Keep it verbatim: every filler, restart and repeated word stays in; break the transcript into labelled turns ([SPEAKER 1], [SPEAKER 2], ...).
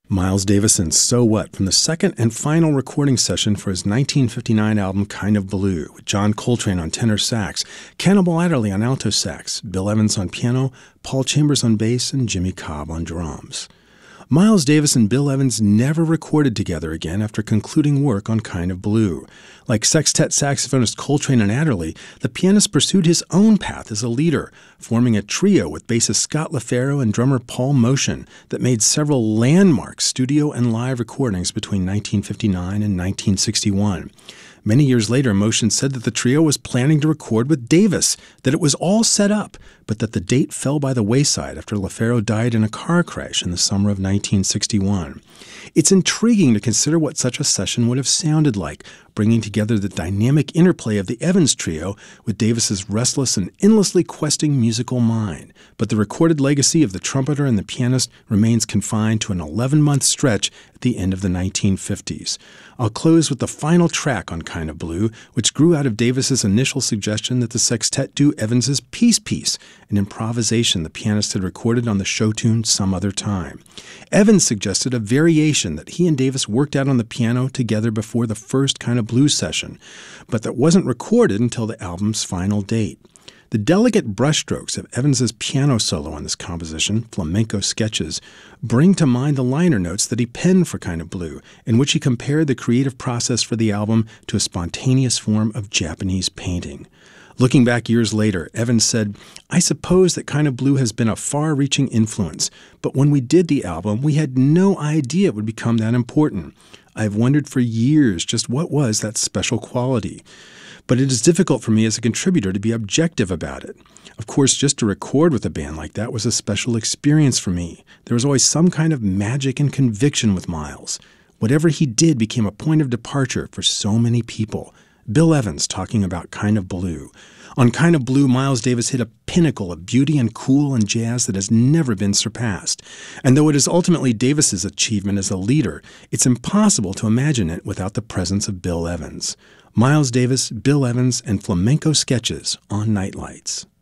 [SPEAKER 1] Miles Davis's So What from the second and final recording session for his nineteen fifty-nine album Kind of Blue, with John Coltrane on tenor sax, Cannibal Adderley on alto sax, Bill Evans on piano, Paul Chambers on bass, and Jimmy Cobb on drums. Miles Davis and Bill Evans never recorded together again after concluding work on Kind of Blue. Like sextet saxophonist Coltrane and Adderley, the pianist pursued his own path as a leader, forming a trio with bassist Scott LaFaro and drummer Paul Motian that made several landmark studio and live recordings between nineteen fifty-nine and nineteen sixty-one. Many years later, Motian said that the trio was planning to record with Davis, that it was all set up, but that the date fell by the wayside after LaFaro died in a car crash in the summer of nineteen sixty-one. It's intriguing to consider what such a session would have sounded like, bringing together the dynamic interplay of the Evans trio with Davis's restless and endlessly questing musical mind. But the recorded legacy of the trumpeter and the pianist remains confined to an eleven-month stretch at the end of the nineteen fifties. I'll close with the final track on Kind of Blue, which grew out of Davis's initial suggestion that the sextet do Evans's Peace Piece, an improvisation the pianist had recorded on the show tune Some Other Time. Evans suggested a variation that he and Davis worked out on the piano together before the first Kind of Blue session, but that wasn't recorded until the album's final date. The delicate brushstrokes of Evans's piano solo on this composition, Flamenco Sketches, bring to mind the liner notes that he penned for Kind of Blue, in which he compared the creative process for the album to a spontaneous form of Japanese painting. Looking back years later, Evans said, "I suppose that Kind of Blue has been a far-reaching influence, but when we did the album, we had no idea it would become that important. I've wondered for years just what was that special quality. But it is difficult for me as a contributor to be objective about it. Of course, just to record with a band like that was a special experience for me. There was always some kind of magic and conviction with Miles. Whatever he did became a point of departure for so many people." Bill Evans talking about Kind of Blue. On Kind of Blue, Miles Davis hit a pinnacle of beauty and cool and jazz that has never been surpassed. And though it is ultimately Davis's achievement as a leader, it's impossible to imagine it without the presence of Bill Evans. Miles Davis, Bill Evans, and Flamenco Sketches on Nightlights.